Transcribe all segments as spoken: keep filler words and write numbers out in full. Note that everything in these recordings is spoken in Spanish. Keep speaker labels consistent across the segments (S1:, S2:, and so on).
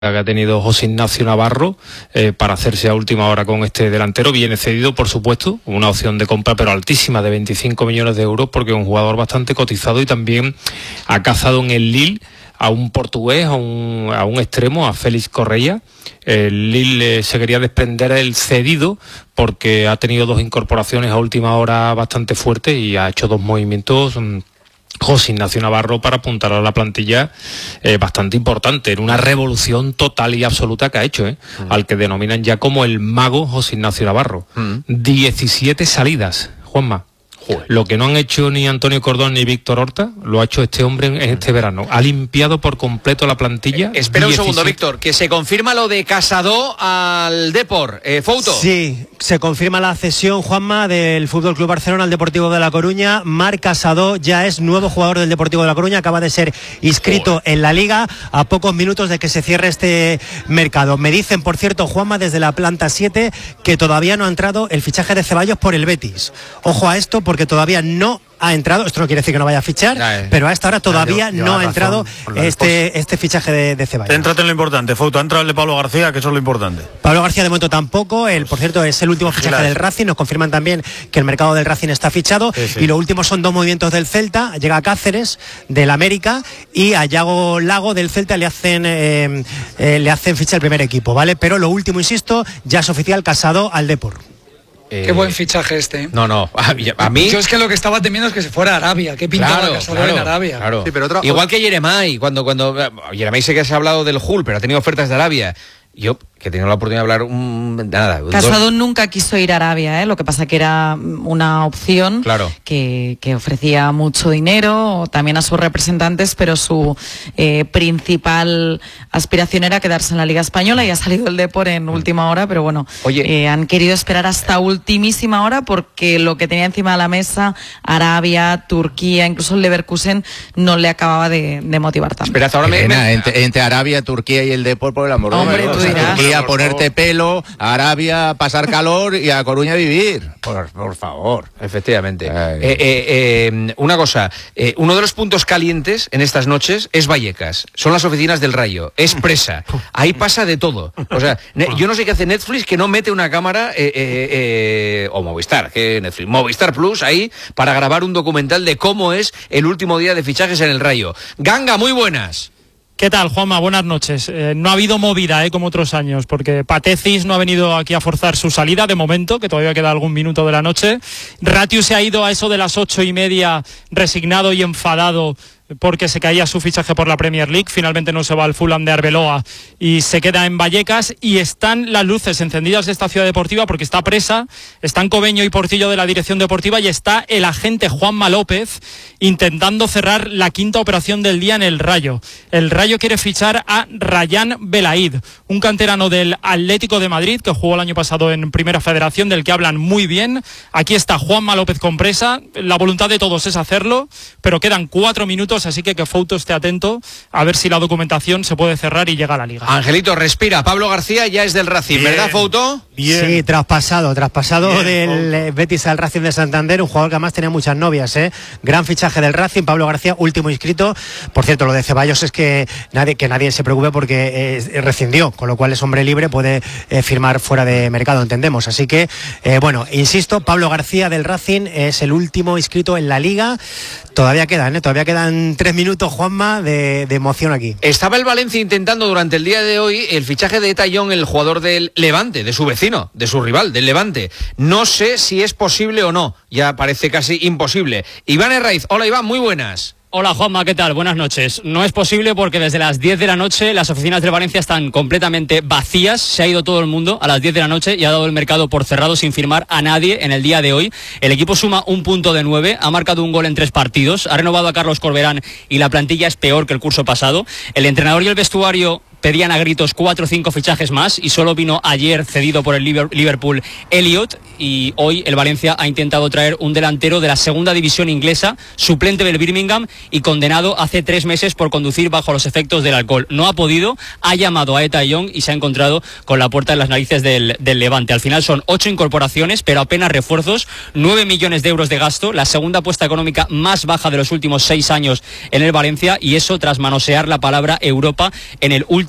S1: que ha tenido José Ignacio Navarro eh, para hacerse a última hora con este delantero. Viene cedido, por supuesto, una opción de compra pero altísima de veinticinco millones de euros, porque es un jugador bastante cotizado y también ha cazado en el Lille a un portugués, a un, a un extremo, a Félix Correia. El Lille eh, se quería desprender el cedido porque ha tenido dos incorporaciones a última hora bastante fuertes y ha hecho dos movimientos mmm, José Ignacio Navarro para apuntar a la plantilla eh, bastante importante, en una revolución total y absoluta que ha hecho, ¿eh? Mm. Al que denominan ya como el mago José Ignacio Navarro. Mm. diecisiete salidas, Juanma. Joder. Lo que no han hecho ni Antonio Cordón ni Víctor Horta, lo ha hecho este hombre en este verano. Ha limpiado por completo la plantilla.
S2: Eh, espera diecisiete. Un segundo, Víctor, que se confirma lo de Casado al Depor. Eh, Fouto.
S3: Sí, se confirma la cesión, Juanma, del F C Barcelona al Deportivo de La Coruña. Marc Casado ya es nuevo jugador del Deportivo de La Coruña, acaba de ser inscrito Joder. en la Liga a pocos minutos de que se cierre este mercado. Me dicen, por cierto, Juanma, desde la planta siete, que todavía no ha entrado el fichaje de Ceballos por el Betis. Ojo a esto, porque todavía no ha entrado, esto no quiere decir que no vaya a fichar, eh. pero a esta hora todavía no, no ha entrado este, este fichaje de, de Ceballos.
S4: Céntrate en lo importante, Fouto, ha entrado el de Pablo García, que eso es lo importante.
S3: Pablo García de momento tampoco, el, por cierto es el último fichaje claro. del Racing, nos confirman también que el mercado del Racing está fichado, sí, sí. y lo último son dos movimientos del Celta, llega Cáceres del América y a Yago Lago del Celta le hacen eh, eh, le hacen ficha el primer equipo, ¿vale? Pero lo último, insisto, ya es oficial, Casado al Depor.
S5: Eh, Qué buen fichaje este.
S2: No, no, a, a mí...
S5: Yo es que lo que estaba temiendo es que se fuera a Arabia. ¿Qué pintaba claro, Casado claro, en Arabia?
S2: Claro. Sí, pero otra... Igual que Yeremay, cuando, cuando... Yeremay sé que se ha hablado del Hull, pero ha tenido ofertas de Arabia. Yo, que he tenido la oportunidad de hablar un, nada.
S6: Casado dos... nunca quiso ir a Arabia, ¿eh? Lo que pasa que era una opción
S2: claro.
S6: que, que ofrecía mucho dinero, también a sus representantes, pero su eh, principal aspiración era quedarse en la Liga Española y ha salido el Depor en última hora, pero bueno, eh, han querido esperar hasta ultimísima hora porque lo que tenía encima de la mesa, Arabia, Turquía, incluso el Leverkusen, no le acababa de, de motivar tanto.
S2: Espera, ahora me, me...
S7: Entre, entre Arabia, Turquía y el Depor, por el amor de
S6: Hombre,
S7: Dios.
S6: tú dirás.
S7: Turquía a ponerte pelo, a Arabia pasar calor y a Coruña vivir. Por, por favor.
S2: Efectivamente. Eh, eh, eh, una cosa, eh, uno de los puntos calientes en estas noches es Vallecas. Son las oficinas del Rayo. Es presa. Ahí pasa de todo. O sea, yo no sé qué hace Netflix que no mete una cámara eh, eh, eh, o Movistar, que Netflix, Movistar Plus ahí para grabar un documental de cómo es el último día de fichajes en el Rayo. Ganga, muy buenas.
S8: ¿Qué tal, Juanma? Buenas noches. Eh, no ha habido movida, eh, como otros años, porque Patecis no ha venido aquí a forzar su salida, de momento, que todavía queda algún minuto de la noche. Ratiu se ha ido a eso de las ocho y media, resignado y enfadado, porque se caía su fichaje por la Premier League. Finalmente no se va al Fulham de Arbeloa y se queda en Vallecas, y están las luces encendidas de esta ciudad deportiva porque está presa, están Cobeño y Portillo de la dirección deportiva y está el agente Juanma López intentando cerrar la quinta operación del día en el Rayo. El Rayo quiere fichar a Rayán Belaid, un canterano del Atlético de Madrid que jugó el año pasado en Primera Federación, del que hablan muy bien. Aquí está Juanma López con presa, la voluntad de todos es hacerlo, pero quedan cuatro minutos, así que que Fouto esté atento a ver si la documentación se puede cerrar y llega a la Liga.
S2: Angelito, respira. Pablo García ya es del Racing, bien. ¿Verdad, Fouto?
S3: Bien. Sí, traspasado, traspasado bien, del oh. Betis al Racing de Santander, un jugador que además tenía muchas novias, ¿eh? Gran fichaje del Racing, Pablo García, último inscrito. Por cierto, lo de Ceballos es que nadie, que nadie se preocupe porque eh, rescindió, con lo cual es hombre libre, puede eh, firmar fuera de mercado, entendemos. Así que, eh, bueno, insisto, Pablo García del Racing es el último inscrito en la Liga. Todavía quedan, ¿eh? Todavía quedan tres minutos, Juanma, de, de emoción aquí.
S2: Estaba el Valencia intentando durante el día de hoy el fichaje de Eta Young, el jugador del Levante, de su vecino, de su rival, del Levante. No sé si es posible o no, ya parece casi imposible. Iván Herraiz, hola Iván, muy buenas.
S9: Hola Juanma, ¿qué tal? Buenas noches. No es posible porque desde las diez de la noche las oficinas del Valencia están completamente vacías. Se ha ido todo el mundo a las diez de la noche y ha dado el mercado por cerrado sin firmar a nadie en el día de hoy. El equipo suma un punto de nueve, ha marcado un gol en tres partidos, ha renovado a Carlos Corberán y la plantilla es peor que el curso pasado. El entrenador y el vestuario pedían a gritos cuatro o cinco fichajes más y solo vino ayer cedido por el Liverpool Elliot, y hoy el Valencia ha intentado traer un delantero de la segunda división inglesa, suplente del Birmingham y condenado hace tres meses por conducir bajo los efectos del alcohol. No ha podido, ha llamado a Eta Young y se ha encontrado con la puerta en las narices del, del Levante. Al final son ocho incorporaciones, pero apenas refuerzos, nueve millones de euros de gasto, la segunda apuesta económica más baja de los últimos seis años en el Valencia, y eso tras manosear la palabra Europa en el último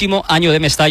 S9: último año de Mestalla.